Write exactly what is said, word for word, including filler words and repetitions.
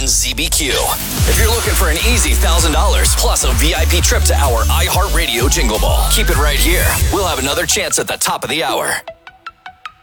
and Z B Q. If you're looking for an easy one thousand dollars plus a V I P trip to our iHeartRadio Jingle Ball, keep it right here. We'll have another chance at the top of the hour.